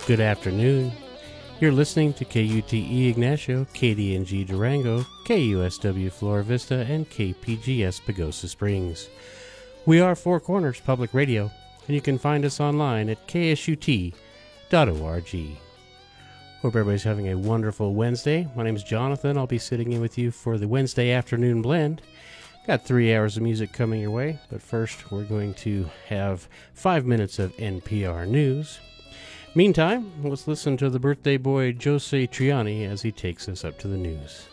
Good afternoon. You're listening to KUTE Ignacio, KDNG Durango, KUSW Flora Vista, and KPGS Pagosa Springs. We are Four Corners Public Radio, and you can find us online at ksut.org. Hope everybody's having a wonderful Wednesday. My name is Jonathan. I'll be sitting in with you for the Wednesday afternoon blend. Got 3 hours of music coming your way, but first we're going to have 5 minutes of NPR news. Meantime, let's listen to the birthday boy Jose Triani as he takes us up to the news.